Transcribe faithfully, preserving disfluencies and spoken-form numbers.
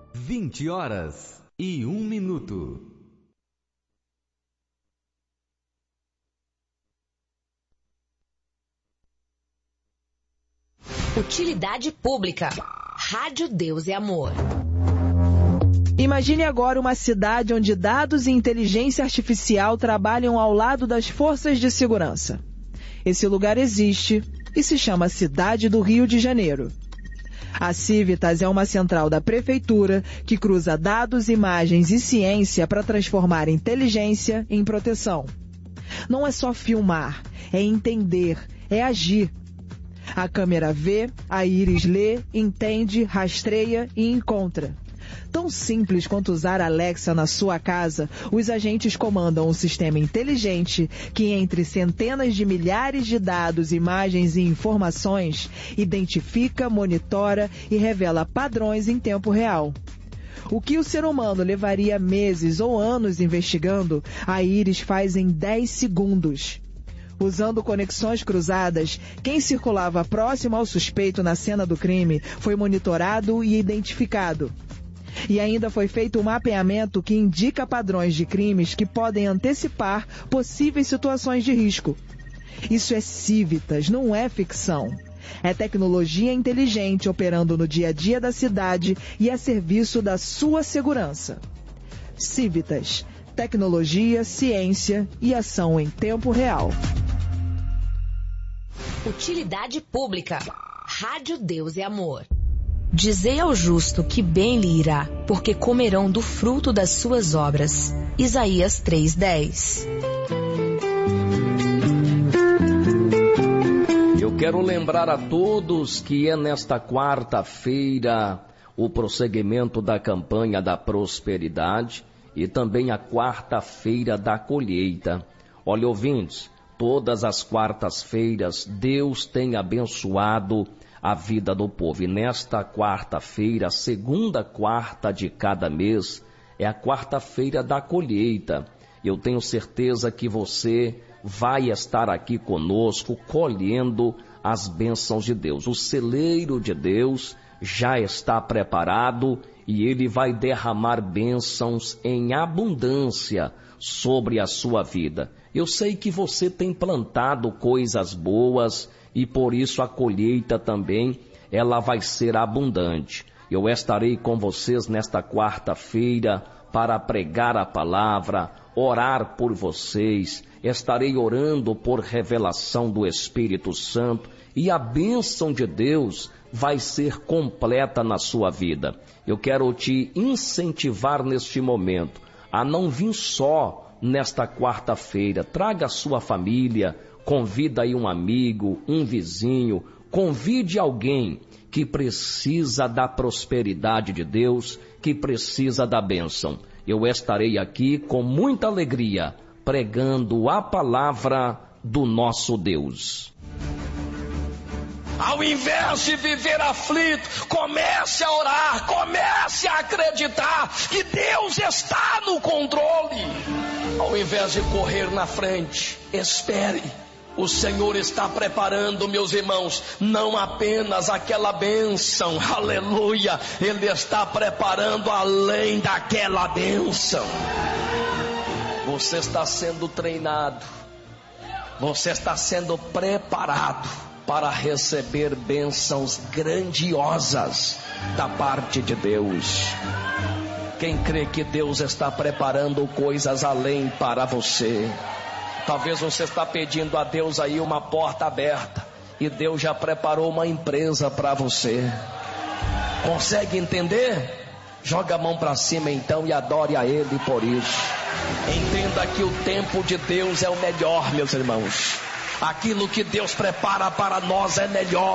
vinte horas e um minuto. Utilidade pública. Rádio Deus e Amor. Imagine agora uma cidade onde dados e inteligência artificial trabalham ao lado das forças de segurança. Esse lugar existe e se chama Cidade do Rio de Janeiro. A Civitas é uma central da prefeitura que cruza dados, imagens e ciência para transformar inteligência em proteção. Não é só filmar, é entender, é agir. A câmera vê, a íris lê, entende, rastreia e encontra. Tão simples quanto usar a Alexa na sua casa, os agentes comandam um sistema inteligente que, entre centenas de milhares de dados, imagens e informações, identifica, monitora e revela padrões em tempo real. O que o ser humano levaria meses ou anos investigando, a íris faz em dez segundos. Usando conexões cruzadas, quem circulava próximo ao suspeito na cena do crime foi monitorado e identificado. E ainda foi feito um mapeamento que indica padrões de crimes que podem antecipar possíveis situações de risco. Isso é Civitas, não é ficção. É tecnologia inteligente operando no dia a dia da cidade e a serviço da sua segurança. Civitas, tecnologia, ciência e ação em tempo real. Utilidade pública. Rádio Deus e Amor. Dizei ao justo que bem lhe irá, porque comerão do fruto das suas obras. Isaías três, dez. Eu quero lembrar a todos que é nesta quarta-feira o prosseguimento da campanha da prosperidade e também a quarta-feira da colheita. Olha, ouvintes, todas as quartas-feiras Deus tem abençoado a vida do povo. E nesta quarta-feira, segunda quarta de cada mês, é a quarta-feira da colheita. Eu tenho certeza que você vai estar aqui conosco colhendo as bênçãos de Deus. O celeiro de Deus já está preparado e ele vai derramar bênçãos em abundância sobre a sua vida. Eu sei que você tem plantado coisas boas e por isso a colheita também ela vai ser abundante. Eu estarei com vocês nesta quarta-feira para pregar a palavra, orar por vocês, estarei orando por revelação do Espírito Santo e a bênção de Deus vai ser completa na sua vida. Eu quero te incentivar neste momento a não vir só nesta quarta-feira. Traga a sua família, convida aí um amigo, um vizinho, convide alguém que precisa da prosperidade de Deus, que precisa da bênção. Eu estarei aqui com muita alegria, pregando a palavra do nosso Deus. Ao invés de viver aflito, comece a orar, comece a acreditar que Deus está no controle. Ao invés de correr na frente, espere. O Senhor está preparando, meus irmãos, não apenas aquela bênção, aleluia, Ele está preparando além daquela bênção. Você está sendo treinado, você está sendo preparado para receber bênçãos grandiosas da parte de Deus. Quem crê que Deus está preparando coisas além para você? Talvez você está pedindo a Deus aí uma porta aberta e Deus já preparou uma empresa para você. Consegue entender? Joga a mão para cima então e adore a Ele por isso. Entenda que o tempo de Deus é o melhor, meus irmãos. Aquilo que Deus prepara para nós é melhor.